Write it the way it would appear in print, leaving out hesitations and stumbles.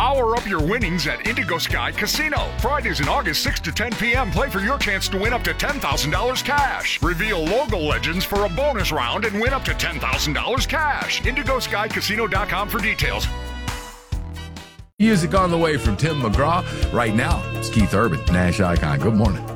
Power up your winnings at Indigo Sky Casino. Fridays in August 6 to 10 p.m. Play for your chance to win up to $10,000 cash. Reveal logo legends for a bonus round and win up to $10,000 cash. IndigoSkyCasino.com for details. Music on the way from Tim McGraw. Right now, it's Keith Urban, Nash Icon. Good morning.